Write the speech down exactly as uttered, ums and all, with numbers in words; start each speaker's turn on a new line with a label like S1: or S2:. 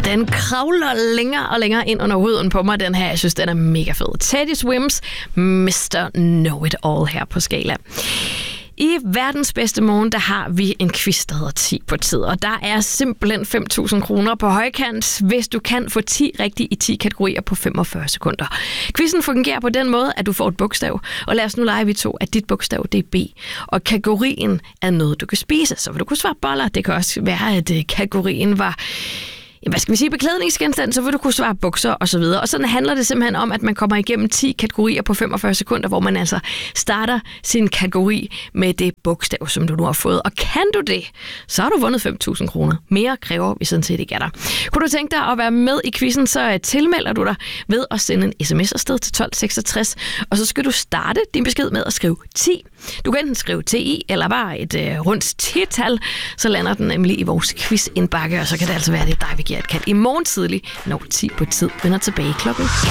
S1: den kravler længere og længere ind under huden på mig, den her. Jeg synes, den er mega fed. Teddy Swims, mister Know-It-All her på Skala. I verdens bedste morgen, der har vi en quiz, der hedder ti på tid, og der er simpelthen fem tusind kroner på højkant, hvis du kan få ti rigtige i ti kategorier på femogfyrre sekunder. Quizzen fungerer på den måde, at du får et bogstav, og lad os nu lege vi to, at dit bogstav det er B, og kategorien er noget, du kan spise, så vil du kunne svare boller. Det kan også være, at kategorien var... hvad skal vi sige, beklædningsgenstand, så vil du kunne svare bukser og så videre. Og sådan handler det simpelthen om, at man kommer igennem ti kategorier på femogfyrre sekunder, hvor man altså starter sin kategori med det bogstav, som du nu har fået. Og kan du det, så har du vundet fem tusind kroner. Mere kræver vi sådan set ikke af dig. Kunne du tænke dig at være med i quizzen, så tilmelder du dig ved at sende en sms afsted til tolv seksogtres, og så skal du starte din besked med at skrive ti. Du kan enten skrive T I eller bare et øh, rundt ti-tal, så lander den nemlig i vores quiz-indbakke, og så kan det altså være, det er dig, vi giver et kald i morgen tidlig, når ti på tid vender tilbage klokken